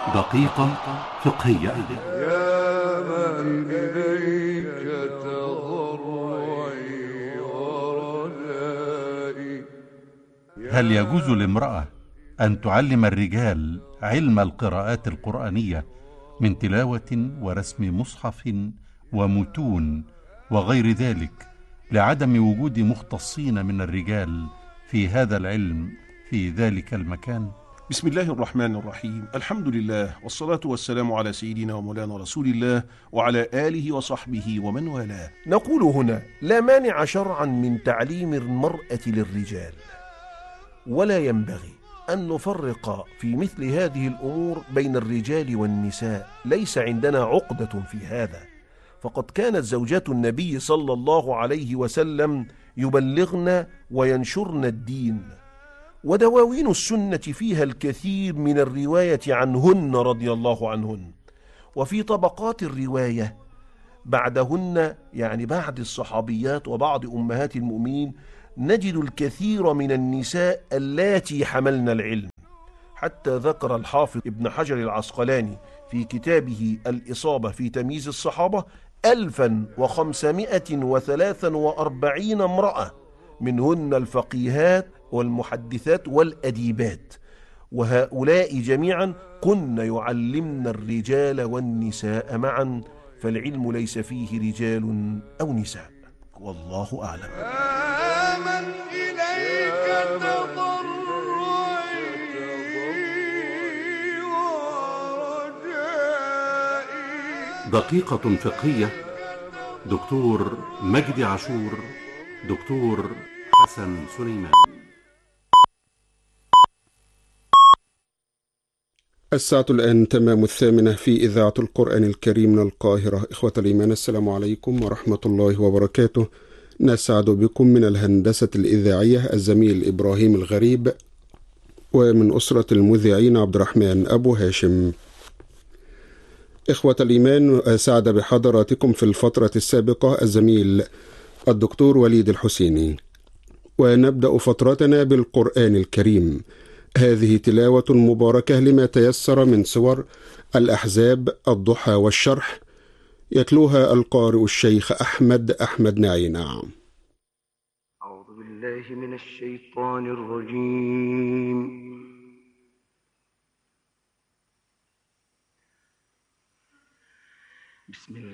دقيقة فقهية. يا من إليك تضرعي ورجائي. هل يجوز لامرأة أن تعلم الرجال علم القراءات القرآنية من تلاوة ورسم مصحف ومتون وغير ذلك، لعدم وجود مختصين من الرجال في هذا العلم في ذلك المكان؟ بسم الله الرحمن الرحيم. الحمد لله والصلاة والسلام على سيدنا ومولانا رسول الله وعلى آله وصحبه ومن والاه. نقول هنا لا مانع شرعا من تعليم المرأة للرجال، ولا ينبغي أن نفرق في مثل هذه الأمور بين الرجال والنساء، ليس عندنا عقدة في هذا، فقد كانت زوجات النبي صلى الله عليه وسلم يبلغن وينشرن الدين، ودواوين السنة فيها الكثير من الرواية عنهن رضي الله عنهن. وفي طبقات الرواية بعدهن، يعني بعد الصحابيات وبعض أمهات المؤمنين، نجد الكثير من النساء اللاتي حملن العلم، حتى ذكر الحافظ ابن حجر العسقلاني في كتابه الإصابة في تمييز الصحابة 1543 امرأة، منهن الفقيهات والمحدثات والأديبات، وهؤلاء جميعا كن يعلمن الرجال والنساء معا، فالعلم ليس فيه رجال أو نساء، والله أعلم. يا من إليك تضرعي ورجائي. دقيقة فقهية. دكتور مجدي عاشور، دكتور حسن سليمان. الساعة الآن تمام 8 في إذاعة القرآن الكريم من القاهرة. إخوة الإيمان، السلام عليكم ورحمة الله وبركاته. نسعد بكم من الهندسة الإذاعية الزميل إبراهيم الغريب، ومن أسرة المذيعين عبد الرحمن أبو هاشم. إخوة الإيمان، سعد بحضراتكم في الفترة السابقة الزميل الدكتور وليد الحسيني، ونبدأ فترتنا بالقرآن الكريم. هذه تلاوة مباركة لما تيسر من سور الأحزاب، الضحى والشرح، يتلوها القارئ الشيخ أحمد نعينا. أعوذ بالله من الشيطان الرجيم. بسم الله